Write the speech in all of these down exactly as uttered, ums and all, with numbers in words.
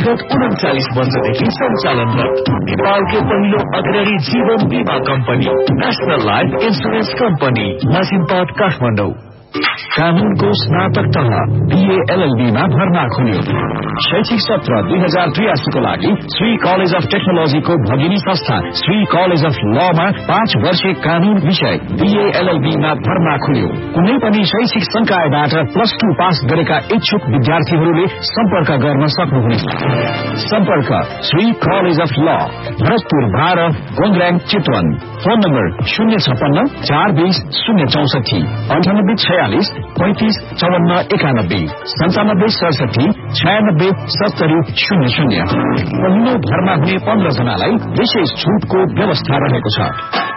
विगत उनचालीस वर्षदेखि सञ्चालनरत नेपालकै पहिलो अग्रणी जीवन बीमा company national life insurance company नासिमपाट Kathmandu. कानूनको स्नातक तह बीए एलएलबीमा भर्ना खुल्यो। शैक्षिक सत्र दुई हजार त्रियासीको लागि श्री कलेज अफ टेक्नोलोजीको भगिनी संस्था श्री कलेज अफ लमा पाँच वर्षे कानून विषय बीए एलएलबीमा भर्ना खुल्यो। कुनै पनि शैक्षिक संकायबाट प्लस टू पास गरेका इच्छुक विद्यार्थीहरूले सम्पर्क गर्न सक्नुहुनेछ। सम्पर्क श्री कलेज अफ ल, भरतपुर बाह्र, गोङराङ, चितवन। फोन नम्बर शून्य छपन्न चार बीस शून्य चौसठी अन्ठानब्बे छयालिस पैंतीस चौवन्न एकानब्बे सन्तानब्बे सडसठी छयानब्बे सत्तरी शून्य शून्य। पहिलो भरमा हुने पन्ध्र जनालाई विशेष छूटको व्यवस्था रहेको छ।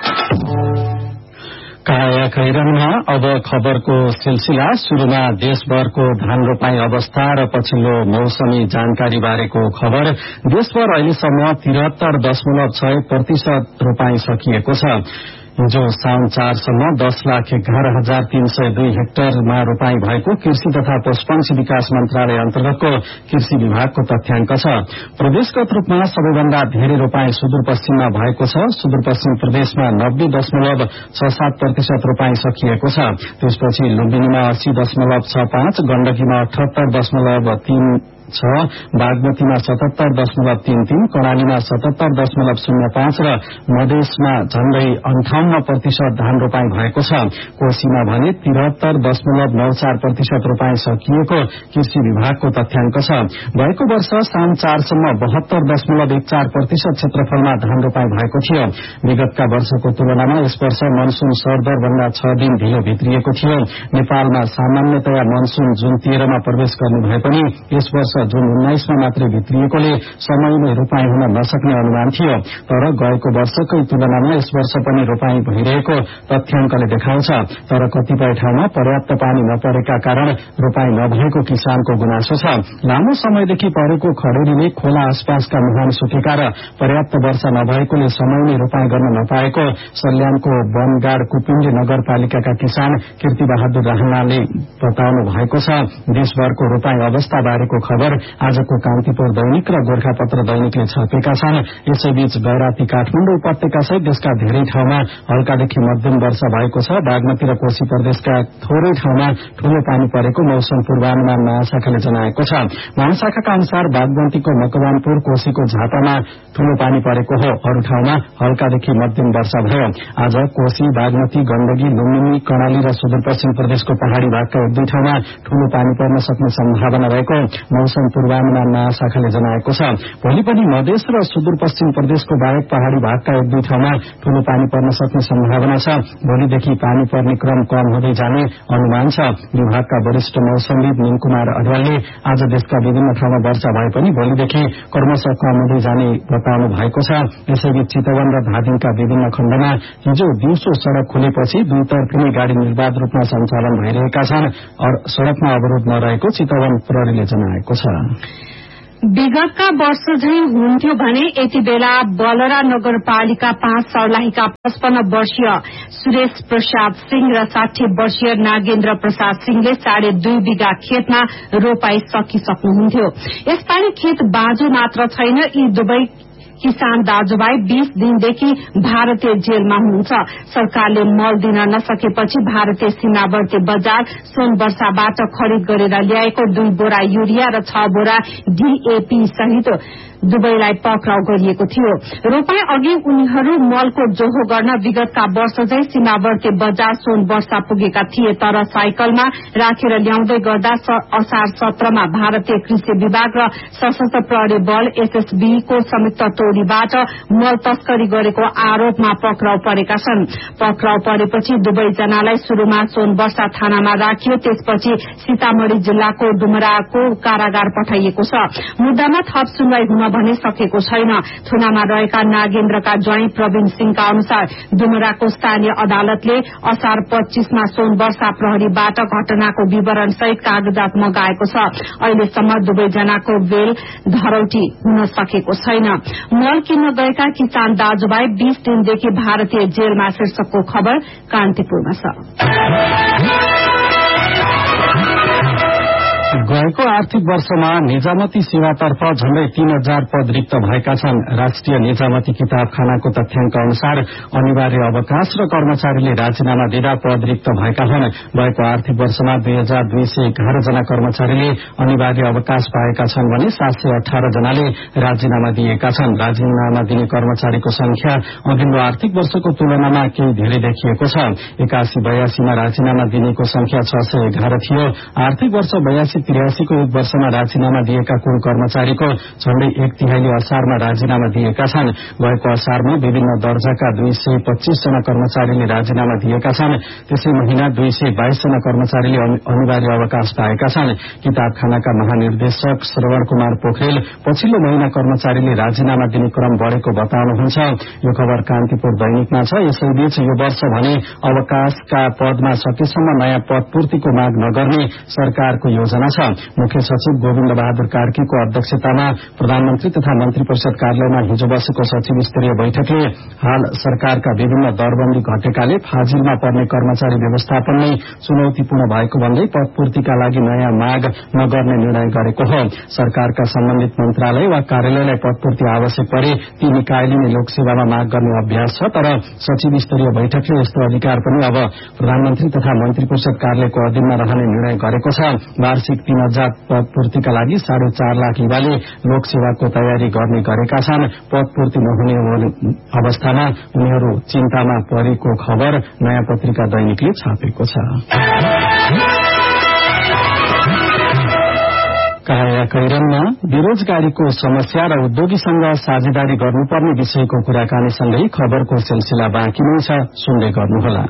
काया कैरनमा अब खबरको सिलसिला। शुरूमा देशभरको धान रोपाई अवस्था र पछिल्लो मौसमी जानकारी बारेको खबर। देशभर अहिलेसम्म तिहत्तर दशमलव छ प्रतिशत रोपाई सकिएको छ। हिजो साउन चारसम्म दस लाख एघार हजार तीन सय दुई हेक्टरमा रोपाई भएको कृषि तथा पशुपक्षी विकास मन्त्रालय अन्तर्गतको कृषि विभागको तथ्याङ्क छ। प्रदेशगत रूपमा सबैभन्दा धेरै रोपाई सुदूरपश्चिममा भएको छ। सुदूरपश्चिम प्रदेशमा नब्बे दशमलव छ सात प्रतिशत रोपाई सकिएको छ। त्यसपछि लुम्बिनीमा अस्सी दशमलव छ पाँच, गण्डकीमा अठहत्तर दशमलव तीन छ, बागमतीमा सतहत्तर दशमलव तीन तीन, कर्णालीमा सतहत्तर दशमलव शून्य पाँच र मधेसमा झण्डै अन्ठाउन्न प्रतिशत धान रोपाई भएको छ। कोशीमा भने तिहत्तर दशमलव नौ चार प्रतिशत रोपाई सकिएको कृषि विभागको तथ्याङ्क छ। भएको वर्ष साउन चारसम्म बहत्तर दशमलव एक चार प्रतिशत क्षेत्रफलमा धान रोपाई भएको थियो। विगतका वर्षको तुलनामा यस वर्ष मनसून सरदर भन्दा छ दिन ढिलो भित्रिएको थियो। नेपालमा सामान्यतया मनसून जुन तेह्रमा प्रवेश गर्ने भए पनि यस वर्ष जुन उन्नाइसमा मात्रै भित्रिएकोले समयमै रोपाई हुन नसक्ने अनुमान थियो। तर गएको वर्षकै तुलनामा यस वर्ष पनि रोपाई भइरहेको तथ्याङ्कले देखाउँछ। तर कतिपय ठाउँमा पर्याप्त पानी नपरेका कारण रोपाई नभएको किसानको गुनासो छ। लामो समयदेखि परेको खडेरीले खोला आसपासका मुहान सुकेका र पर्याप्त वर्षा नभएकोले समयमै रोपाई गर्न नपाएको सल्यानको वनगाड कुपिण्डी नगरपालिकाका किसान कीर्ति बहादुर राहनाले बताउनु भएको छ। देशभरको रोपाई अवस्था बारेको खबर आजको कान्तिपुर दैनिक र गोर्खापत्र दैनिकले छापेका छन्। यसैबीच गैराती काठमाडौँ उपत्यका सहित देशका धेरै ठाउँमा हल्कादेखि मध्यम वर्षा भएको छ। बागमती र कोशी प्रदेशका थोरै ठाउँमा ठूलो पानी परेको मौसम पूर्वानुमान महाशाखाले जनाएको छ। महाशाखाका अनुसार बागमतीको मकवानपुर, कोशीको झापामा ठूलो पानी परेको हो। अरू ठाउँमा हल्कादेखि मध्यम वर्षा भयो। आज कोशी, बागमती, गण्डकी, लुम्बिनी, कर्णाली र सुदूरपश्चिम प्रदेशको पहाड़ी भागका एक दुई ठाउँमा ठूलो पानी पर्न सक्ने सम्भावना रहेको मौसम पूर्वानुमान महाशाखाले जनाएको छ। भोलि पनि मधेस र सुदूरपश्चिम प्रदेशको बाहेक पहाड़ी भागका एक दुई ठाउँमा ठूलो पानी पर्न सक्ने सम्भावना छ। भोलिदेखि पानी पर्ने क्रम कम हुँदै जाने अनुमान छ। विभागका वरिष्ठ मौसमविद निमकुमार अर्यालले आज देशका विभिन्न ठाउँमा वर्षा भए पनि भोलिदेखि क्रमशः कम हुँदै जाने बताउनु भएको छ। यसैबीच चितवन र धादिङका विभिन्न खण्डमा हिजो दिउँसो सड़क खुलेपछि दुईतर्फ नै गाड़ी निर्वाध रूपमा सञ्चालन भइरहेका छन्। सड़कमा अवरोध नरहेको चितवन प्रहरीले जनाएको छ। विगतका वर्ष झैं हुन्थ्यो भने यति बेला बलरा नगरपालिका पाँच सर्लाहीका पचपन्न वर्षीय सुरेश प्रसाद सिंह र साठी वर्षीय नागेन्द्र प्रसाद सिंहले साढे दुई बिघा खेतमा रोपाई सकिसक्नुहुन्थ्यो। यसपालि खेत बाँझो मात्र छैन, यी दुवै किसान दाजुभाइ बीस दिनदेखि भारतीय जेलमा हुनुहुन्छ। सरकारले मल दिन नसकेपछि भारतीय सीमावर्ती बजार सोनवर्षाबाट खरिद गरेर ल्याएको दुई बोरा युरिया र छ बोरा डीएपी सहित दुवैलाई पक्राउ गरिएको थियो। रोपाई अघि उनीहरू मलको जोहो गर्न विगतका वर्ष झै सीमावर्ती बजार सोनवर्षा पुगेका थिए। तर साइकलमा राखेर ल्याउँदै गर्दा असार सत्रमा भारतीय कृषि विभाग र सशस्त्र प्रहरी बल एसएसबी को संयुक्त टोलीबाट मल तस्करी गरेको आरोपमा पक्राउ परेका छन्। पक्राउ परेपछि दुवैजनालाई शुरूमा सोनवर्षा थानामा राखियो, त्यसपछि सीतामढ़ी जिल्लाको डुमराको कारागार पठाइएको छ। मुद्दामा थप सुनवाई हुन भने सकेको छैन। थुनामा रहेका नागेन्द्रका ज्वाइँ प्रवीण सिंहका अनुसार डुमराको स्थानीय अदालतले असार पच्चीसमा सोनवर्षा प्रहरीबाट घटनाको विवरण सहित कागजात मगाएको छ। अहिलेसम्म दुवैजनाको बेल धरौटी हुन सकेको छैन। मल किन्न गएका किसान दाजुभाइ बीस दिनदेखि भारतीय जेलमा शीर्षकको खबर कान्तिपुरमा छ। गएको आर्थिक वर्षमा निजामती सेवातर्फ झण्डै तीन हजार पद रिक्त भएका छन्। राष्ट्रिय निजामती किताबखानाको तथ्याङ्क अनुसार अनिवार्य अवकाश र कर्मचारीले राजीनामा दिँदा पद रिक्त भएका हुन्। गएको आर्थिक वर्षमा दुई हजार दुई सय एघार जना कर्मचारीले अनिवार्य अवकाश पाएका छन् भने सात सय अठार जनाले राजीनामा दिएका छन्। राजीनामा दिने कर्मचारीको संख्या अघिल्लो आर्थिक वर्षको तुलनामा केही धेरै देखिएको छ। एकासी बयासीमा राजीनामा दिनेको संख्या छ सय एघार थियो। आर्थिक वर्ष बयासी त्रियासीको एक वर्षमा राजीनामा दिएका कुल कर्मचारीको झण्डै एक तिहाईले असारमा राजीनामा दिएका छन्। गएको असारमा विभिन्न दर्जाका दुई सय पच्चीस जना कर्मचारीले राजीनामा दिएका छन्। त्यसै महिना दुई सय बाइस जना कर्मचारीले अनिवार्य अवकाश पाएका छन्। किताबखानाका महानिर्देशक श्रवण कुमार पोखरेल पछिल्लो महिना कर्मचारीले राजीनामा दिने क्रम बढ़ेको बताउनुहुन्छ। यो खबर कान्तिपुर दैनिकमा छ। यसैबीच यो वर्ष भने अवकाशका पदमा सकेसम्म नयाँ पद पूर्तिको माग नगर्ने सरकारको योजना छ। मुख्य सचिव गोविन्द बहादुर कार्कीको अध्यक्षतामा प्रधानमन्त्री तथा मन्त्री परिषद कार्यालयमा हिजो बसेको सचिव स्तरीय बैठकले हाल सरकारका विभिन्न दरबन्दी घटेकाले फाजिलमा पर्ने कर्मचारी व्यवस्थापन नै चुनौतीपूर्ण भएको भन्दै पद पूर्तिका लागि नयाँ माग नगर्ने निर्णय गरेको हो। सरकारका सम्बन्धित मन्त्रालय वा कार्यालयलाई पद पूर्ति आवश्यक परे ती निकायले नै लोकसेवामा माग गर्ने अभ्यास छ। तर सचिव स्तरीय बैठकले यस्तो अधिकार पनि अब प्रधानमन्त्री तथा मन्त्री परिषद कार्यालयको अधीनमा रहने निर्णय गरेको छ। वार्षिक तीन हजार पद पूर्तिका लागि साढे चार लाख युवाले लोकसेवाको तयारी गर्ने गरेका छन्। पद पूर्ति नहुने अवस्थामा उनीहरू चिन्तामा परेको खबर नयाँ पत्रिका दैनिकले छापेको छ। कायाकैरनमा बेरोजगारीको समस्या र उद्योगीसँग साझेदारी गर्नुपर्ने विषयको कुराकानीसँगै खबरको सिलसिला बाँकी नै छ, सुन्दै गर्नुहोला।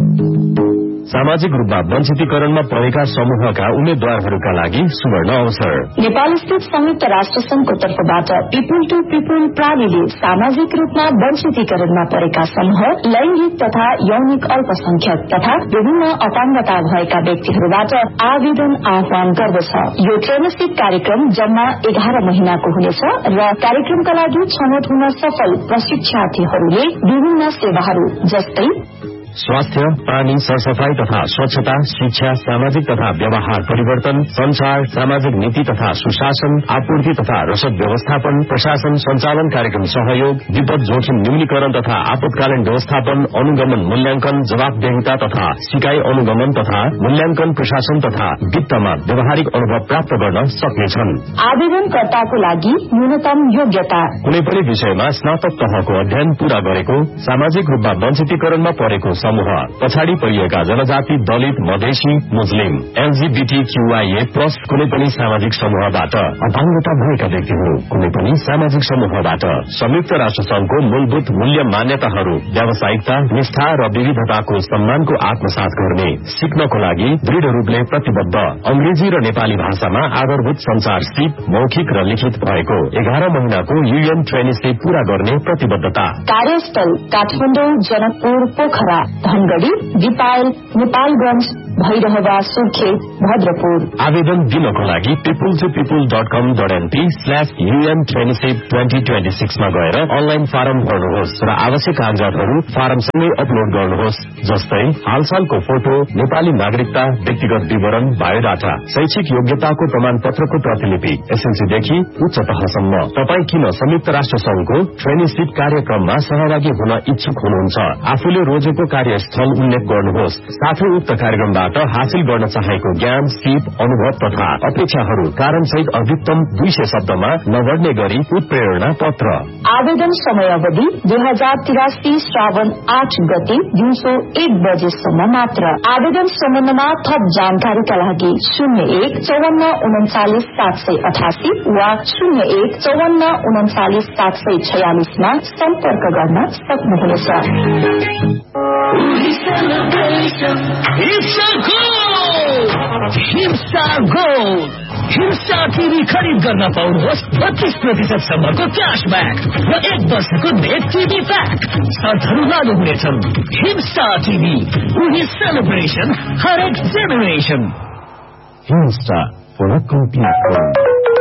सामाजिक रूपमा वञ्चितीकरणमा परेका समूहका उम्मेद्वारहरूका लागि सुवर्ण अवसर। नेपाल स्थित संयुक्त राष्ट्र संघको तर्फबाट पिपुल टू पिपुल प्रालीले सामाजिक रूपमा वञ्चितीकरणमा परेका समूह, लैंगिक तथा यौनिक अल्पसंख्यक तथा विभिन्न अपाङ्गता भएका व्यक्तिहरूबाट आवेदन आह्वान गर्दछ। यो ट्रेनरशिप कार्यक्रम जम्मा एघार महिनाको हुनेछ र कार्यक्रमका लागि छनौट हुन सफल प्रशिक्षार्थीहरूले विभिन्न सेवाहरू जस्तै स्वास्थ्य, पानी, सरसफाई तथा स्वच्छता, शिक्षा, सामाजिक तथा व्यवहार परिवर्तन, संचार, सामाजिक नीति तथा सुशासन, आपूर्ति तथा रसद व्यवस्थापन, प्रशासन संचालन कार्यक्रम सहयोग, विपद जोखिम न्यूनीकरण तथा आपतकालीन व्यवस्थापन, अनुगमन मूल्यांकन, जवाबदेहिता तथा सिकाई अनुगमन तथा मूल्यांकन, प्रशासन तथा वित्तमा व्यवहारिक अनुभव प्राप्त गर्न सक्नेछन्। आवेदनकर्ताको लागि न्यूनतम योग्यता कुनै पनि विषयमा स्नातक तहको अध्ययन पूरा गरेको, सामाजिक रूपमा वञ्चितीकरणमा परेको समूह, पछाडि परिएका जनजाति, दलित, मधेसी, मुस्लिम, एलजीबीटीक्यूआईए प्लस कुनै पनि सामाजिक समूहबाट, अपाङ्गता भएका व्यक्तिहरू कुनै पनि सामाजिक समूहबाट, संयुक्त राष्ट्र संघको मूलभूत मूल्य मान्यताहरू, व्यावसायिकता, निष्ठा र विविधताको सम्मानको आत्मसात गर्ने, सिक्नको लागि दृढ़ रूपले प्रतिबद्ध, अंग्रेजी र नेपाली भाषामा आधारभूत संचार सिप मौखिक र लिखित भएको एघार महिनाको यूएन ट्रेनिङसिप पूरा गर्ने प्रतिबद्धता। कार्यस्थल काठमाडौँ, जनकपुर, पोखरा, धनगढ़ी, दिपायल, नेपालगंज, भैरहवा, सुर्खेत, भद्रपुर। आवेदन दिनको लागि पिपुल टू पिपुल डट कम dot NP slash UN ट्रेनिङसिप twenty twenty सिक्समा गएर अनलाइन फारम भर्नुहोस् र आवश्यक कागजातहरू फारमसँगै अपलोड गर्नुहोस्, जस्तै हालसालको फोटो, नेपाली नागरिकता, व्यक्तिगत विवरण, बायोडाटा, शैक्षिक योग्यताको प्रमाणपत्रको प्रतिलिपि, एसएलसीदेखि उच्च तहसम्म। तपाई किन संयुक्त राष्ट्र संघको ट्रेनिङसिप कार्यक्रममा सहभागी हुन इच्छुक हुनुहुन्छ? आफूले रोजेको कार्यस्थल उल्लेख गर्नुहोस्, साथै उक्त कार्यक्रमबाट हासिल गर्न चाहेको ज्ञान, सिप, अनुभव तथा अपेक्षाहरू कारणसहित अधिकतम दुई सय शब्दमा नबढ्ने गरी उत्प्रेरणा पत्र। आवेदन समय अवधि दुई हजार तिरासी श्रावण आठ गते दिउँसो एक बजेसम्म मात्र। आवेदन सम्बन्धमा थप जानकारीका लागि शून्य एक चौवन्न उन्चालिस सात सय अठासी वा शून्य एक चौवन्न उन्चालिस सात सय छयालिसमा सम्पर्क गर्न सक्नुहुनेछ। हिम्सा टिभी खरिद गर्न पाउनुहोस् पच्चीस प्रतिशत सम्मको क्यासब्याक र एक वर्षको नेट टिभी प्याक। शर्तहरू लागू हुनेछन्। हिम्सा टिभी, उही सेलिब्रेसन, हरेक जेनेरेसन। हिम्सा,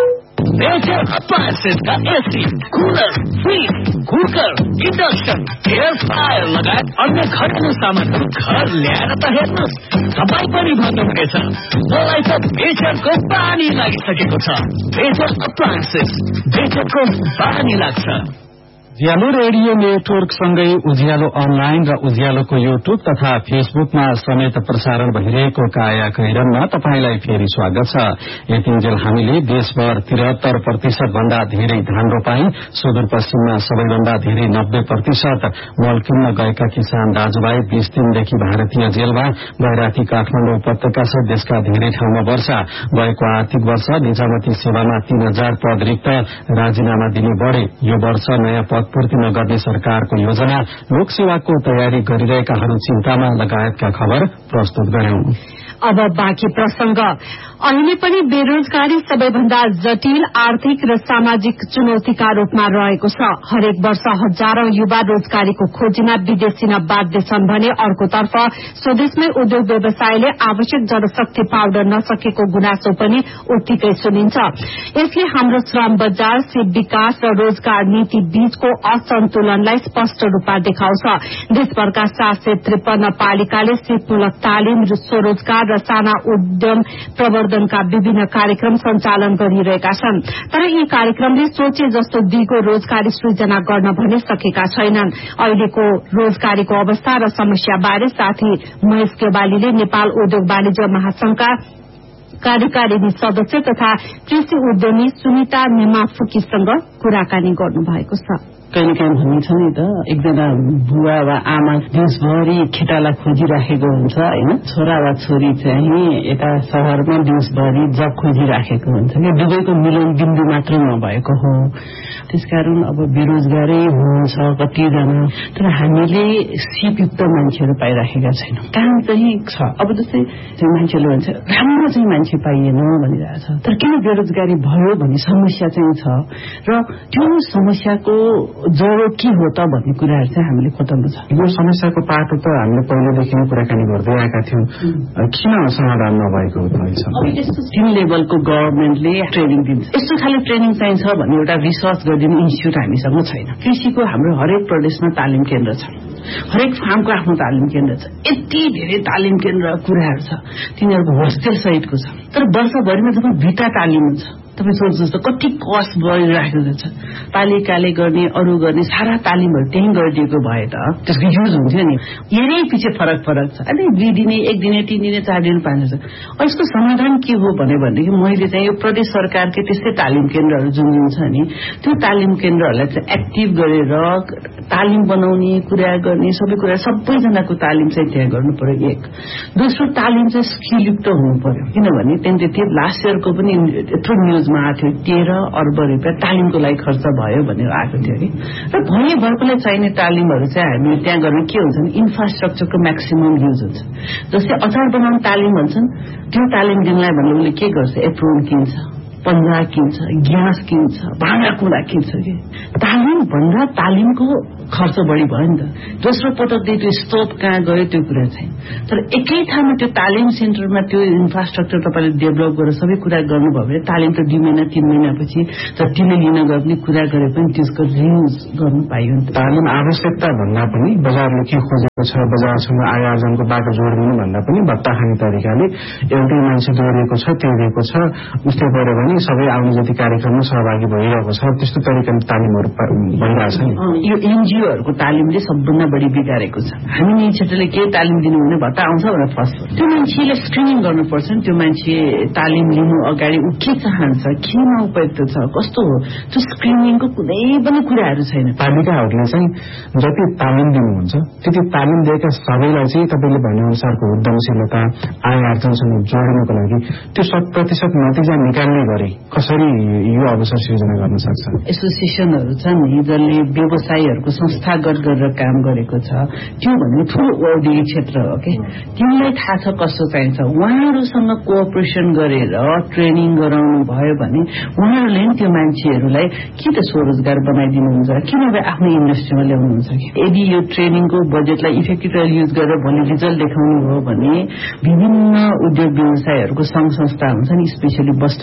बेहतर अप्लायन्सेस का AC, cooler, fridge, cooker, induction, air fryer लगायत अन्य घरेलु सामानहरू घर ल्याएर त हेर्नुहोस्, तपाईँ पनि भन्नुहुनेछ मलाई त बेहतरको पानी लागिसकेको छ। बेहतर अप्लायन्सेस, बेहतरको पानी लाग्छ। उज्यालो रेडियो नेटवर्कसँगै उज्यालो अनलाइन र उज्यालोको युट्युब तथा फेसबुकमा समेत प्रसारण भइरहेको काया कैरनमा तपाईंलाई फेरि स्वागत छ। यतिन्जेल हामीले देशभर त्रिहत्तर प्रतिशत भन्दा धेरै धान रोपाई, सुदूरपश्चिममा सबैभन्दा धेरै नब्बे प्रतिशत मल किन्न गएका किसान दाजुभाइ बीस दिनदेखि भारतीय जेलमा, गैराती काठमाडौँ उपत्यका सहित देशका धेरै ठाउँमा वर्षा, गएको आर्थिक वर्ष निजामती सेवामा तीन हजार पद रिक्त, राजीनामा दिने बढे, यो वर्ष नयाँ पद पूर्ति नगर्ने सरकारको योजना, लोकसेवाको तयारी गरिरहेकाहरू चिन्तामा लगायतका खबर प्रस्तुत गर्यौं। अब बाँकी प्रसंग। अहिले पनि बेरोजगारी सबैभन्दा जटिल आर्थिक र सामाजिक चुनौतीका रूपमा रहेको छ। हरेक वर्ष हजारौं युवा रोजगारीको खोजीमा विदेश दिन बाध्य छन् भने अर्कोतर्फ स्वदेशमै उद्योग व्यवसायले आवश्यक जनशक्ति पाउन नसकेको गुनासो पनि उत्तिकै सुनिन्छ। यसले हाम्रो श्रम बजार, सिप विकास र रोजगार नीति बीचको असन्तुलनलाई स्पष्ट रूपमा देखाउँछ। देशभरका सात सय त्रिपन्न पालिकाले सिपमूलक तालिम, स्वरोजगार र साना उद्यम प्रवर्धनका विभिन्न कार्यक्रम सञ्चालन गरिरहेका छन्। तर यी कार्यक्रमले सोचे जस्तो दिगो रोजगारी सृजना गर्न भने सकेका छैनन्। अहिलेको रोजगारीको अवस्था र समस्या बारे साथी महेश केवालीले नेपाल उद्योग वाणिज्य महासंघका कार्यकारिणी सदस्य तथा कृषि उद्यमी सुनिता निमाफुकीसँग कुराकानी गर्नुभएको छ। कहिले काहीँ भनिन्छ नि त, एकजना बुवा वा आमा दिउँसभरि केटालाई खोजिराखेको हुन्छ होइन, छोरा वा छोरी चाहिँ यता शहरमा दिउँसभरि जब खोजिराखेको हुन्छ कि दुवैको मिलन बिन्दु मात्र नभएको हो। त्यसकारण अब बेरोजगारै हुनुहुन्छ कतिजना, तर हामीले सिपयुक्त मान्छेहरू पाइराखेका छैनौँ। काम चाहिँ छ, अब जस्तै मान्छेले भन्छ राम्रो चाहिँ मान्छे पाइएन भनिरहेछ, तर किन बेरोजगारी भयो भन्ने समस्या चाहिँ छ र त्यो समस्याको जरो के हो त भन्ने कुराहरू चाहिँ हामीले खोज्नु छ। यो समस्याको पाटो त हामीले पहिलेदेखि नै कुराकानी गर्दै आएका थियौँ, किन समाधान नभएको हो त? अब यस्तो तीन लेभलको गभर्मेन्टले ट्रेनिङ दिन्छ, यस्तो खाले ट्रेनिङ चाहिन्छ भन्ने एउटा रिसर्च गरिदिने इन्स्टिच्युट हामीसँग छैन। कृषिको हाम्रो हरेक प्रदेशमा तालिम केन्द्र छ, हरेक फार्मको आफ्नो तालिम केन्द्र छ, यति धेरै तालिम केन्द्र कुराहरू छ, तिनीहरूको होस्टेल सहितको छ। तर वर्षभरिमा जब भिटा तालिम हुन्छ, तपाईँ सोच्नुहोस् त कति कस्ट बढिराखेको छ। पालिकाले गर्ने अरू गर्ने सारा तालिमहरू त्यहीँ गरिदिएको भए त त्यसको युज हुन्थ्यो नि। हेरै पछि फरक फरक छ, अनि दुई दिने, एक दिने, तीन दिने, चार दिन, पाँच दिन। यसको समाधान के हो भने भनेदेखि मैले चाहिँ यो प्रदेश सरकारकै त्यस्तै तालिम केन्द्रहरू जुन जुन छ नि, त्यो तालिम केन्द्रहरूलाई चाहिँ एक्टिभ गरेर तालिम बनाउने, कुरा गर्ने, सबै कुरा सबैजनाको तालिम चाहिँ त्यहाँ गर्नु पर्यो। एक दोस्रो तालिम चाहिँ स्किलयुक्त हुनु पर्यो, किनभने त्यहाँदेखि लास्ट इयरको पनि यत्रो न्युजमा आएको थियो तेह्र अर्ब रुपियाँ तालिमको लागि खर्च भयो भनेर आएको थियो कि। र भएभरकोलाई चाहिने तालिमहरू चाहिँ हामी त्यहाँ गर्ने के हुन्छ भने इन्फ्रास्ट्रक्चरको म्याक्सिमम युज हुन्छ। जस्तै अचार बनाउने तालिम भन्छन्, त्यो तालिम दिनलाई भने उसले के गर्छ, एप्रोन किन्छ, पन्जा किन्छ, ग्यास किन्छ, भाँडाकुँडा किन्छ कि। तालिम भन्दा तालिमको खर्च बढी भयो नि त। दोस्रो पटकदेखि त्यो स्टोभ कहाँ गयो त्यो कुरा चाहिँ, तर एकै ठाउँमा त्यो तालिम सेन्टरमा त्यो इन्फ्रास्ट्रक्चर तपाईँले डेभलप गरेर सबै कुरा गर्नुभयो भने तालिम त दुई महिना तीन महिनापछि जतिले लिन गए पनि कुरा गरे पनि त्यसको रियुज गर्नु पाइयो नि त। तालिम आवश्यकता भन्दा पनि बजारले के खोजेको छ, बजारसँग आय आर्जनको बाटो जोडिदिनु भन्दा पनि भत्ता खाने तरिकाले एउटै मान्छे जोडिएको छ, त्यो दिएको छ, उस्तै पऱ्यो भने सबै आउने जति कार्यक्रममा सहभागी भइरहेको छ, त्यस्तो तरिकाले तालिमहरू भइरहेछ नि। यो एनजिओहरूको तालिमले सबभन्दा बढी बिगारेको छ। हामी यी क्षेत्रले केही तालिम दिनु भने भत्ता आउँछ भनेर फर्स्ट त्यो मान्छेले स्क्रिनिङ गर्नुपर्छ नि। त्यो मान्छे तालिम लिनु अगाडि ऊ के चाहन्छ, केमा उपयुक्त छ, कस्तो हो, त्यो स्क्रिनिङको कुनै पनि कुराहरू छैन। पालिकाहरूले चाहिँ जति तालिम दिनुहुन्छ त्यति तालिम दिएका सबैलाई चाहिँ तपाईँले भनेअनुसारको उद्यमशीलता, आय आर्जनसँग जोड्नुको लागि त्यो शत प्रतिशत नतिजा निकाल्ने गरे कसरी यो अवसर सिर्जना गर्न सक्छ? एसोसिएसनहरू छन् जसले व्यवसायीहरूको संस्थागत गरेर काम गरेको छ, त्यो भन्ने ठुलो औद्योगिक क्षेत्र हो कि। तिमीलाई थाहा छ कस्तो चाहिन्छ, उहाँहरूसँग कोअपरेसन गरेर ट्रेनिङ गराउनु भयो भने उहाँहरूले नि त्यो मान्छेहरूलाई कि त स्वरोजगार बनाइदिनुहुन्छ कि नभए आफ्नो इन्डस्ट्रीमा ल्याउनुहुन्छ कि। यदि यो ट्रेनिङको बजेटलाई इफेक्टिभ युज गरेर भोलि रिजल्ट देखाउनु हो भने विभिन्न उद्योग व्यवसायहरूको संघ संस्था हुन्छ नि, स्पेसली वस्तुगतहरू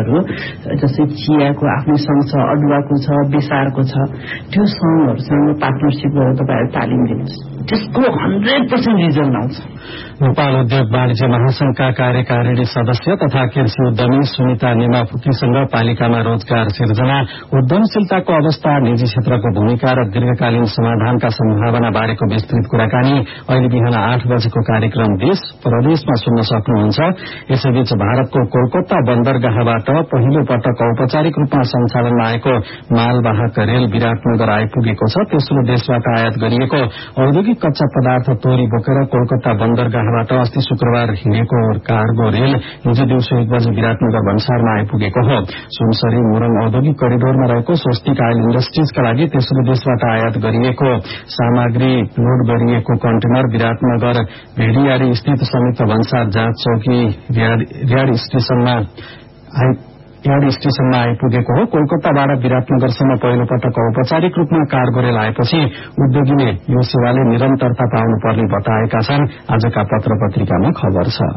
संघहरू जस्तै चियाको आफ्नै संघ छ, अदुवाको छ, बेसारको छ, त्यो संघहरूसँग पार्टनरसिप गरेर तपाईहरु तालिम दिनुहोस्। त्यसको हन्ड्रेड पर्सेन्ट रिजल्ट आउँछ। नेपाल उद्योग वाणिज्य महासंघका कार्यकारिणी सदस्य तथा कृषि उद्यमी सुनिता नेमाफुकीसँग पालिकामा रोजगार सिर्जना, उद्यमशीलताको अवस्था, निजी क्षेत्रको भूमिका र दीर्घकालीन समाधानका सम्भावना बारेको विस्तृत कुराकानी अहिले बिहान आठ बजेको कार्यक्रम देश प्रदेशमा सुन्न सक्नुहुन्छ। यसैबीच भारतको कोलकाता बन्दरगाहबाट पहिलो पटक औपचारिक रूपमा सञ्चालनमा आएको मालवाहक रेल विराटनगर आइपुगेको छ। तेस्रो देशबाट आयात गरिएको औद्योगिक कच्चा पदार्थ तोरी बोकेर कोलकाता बन्दरगाहबाट अस्ति शुक्रबार हिँडेको कार्गो रेल हिजो दिउँसो एक बजे विराटनगर भन्सारमा आइपुगेको हो। सुनसरी मोरङ औद्योगिक करिडोरमा रहेको स्वस्तिक आयल इण्डस्ट्रीजका लागि तेस्रो देशबाट आयात गरिएको सामग्री लोड गरिएको कन्टेनर विराटनगर भेडियारी स्थित संयुक्त भन्सार जाँच चौकी रियाड स्टेशनमा यार्ड स्टेशनमा आइपुगेको हो। कोलकाताबाट विराटनगरसम्म पहिलो पटक औपचारिक रूपमा कार्गो रेल आएपछि उद्योगीले यो सेवाले निरन्तरता पाउनुपर्ने बताएका छन्। आजका पत्र पत्रिकामा खबर छ।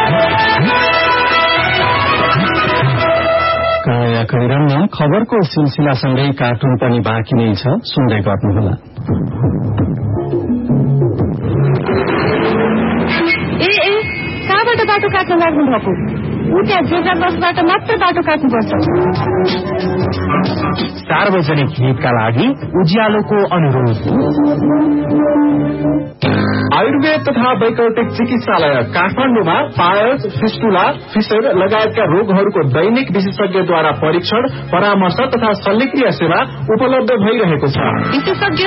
कार्यक्रममा खबरको सिलसिलासँगै कार्टुन पनि बाँकी नै छ, सुन्दै गर्नुहोला। ए ए कहाँबाट बाटो काट्न लाग्नु भएको? उता जेब्रा क्रसबाट मात्र बाटो काट्नुपर्छ। सार्वजनिक हितका लागि उज्यालोको अनुरोध। आयुर्वेद तथा वैकल्पिक चिकित्सालय काठमाडौँमा पायल्स, फिस्टुला, फिसर लगायतका रोगहरूको दैनिक विशेषज्ञद्वारा परीक्षण, परामर्श तथा शल्यक्रिया सेवा उपलब्ध भइरहेको छ। विशेषज्ञ